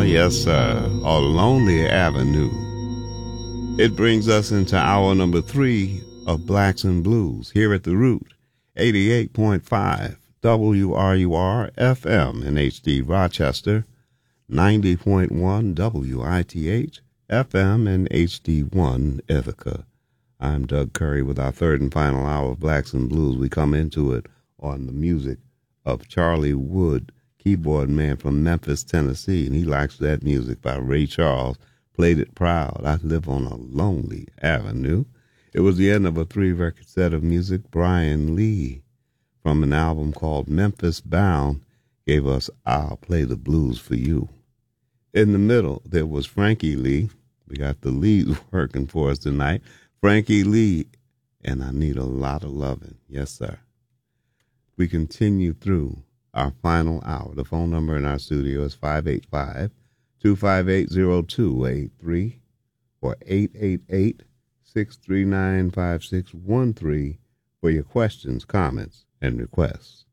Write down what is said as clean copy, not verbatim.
yes, sir. A Lonely Avenue. It brings us into hour number 3 of Blacks and Blues here at The Root, 88.5 WRUR FM in HD Rochester, 90.1 WITH FM in HD1 Ithaca. I'm Doug Curry with our third and final hour of Blacks and Blues. We come into it on the music of Charlie Wood, keyboard man from Memphis, Tennessee, and he likes that music by Ray Charles. Played it proud. I live on a lonely avenue. It was the end of a 3-record set of music. Brian Lee, from an album called Memphis Bound, gave us I'll Play the Blues for You. In the middle, there was Frankie Lee. We got the lead working for us tonight. Frankie Lee, and I Need a Lot of Loving. Yes, sir. We continue through our final hour. The phone number in our studio is 585-258-0283 or 888-639-5613 for your questions, comments, and requests.